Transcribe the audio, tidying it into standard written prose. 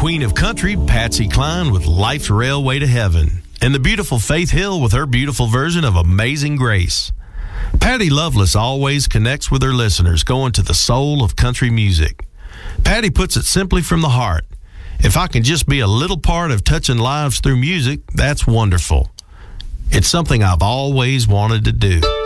queen of country, Patsy Cline, with Life's Railway to Heaven, and the beautiful Faith Hill with her beautiful version of Amazing Grace. Patty Loveless always connects with her listeners, going to the soul of country music. Patty puts it simply from the heart. If I can just be a little part of touching lives through music, that's wonderful. It's something I've always wanted to do.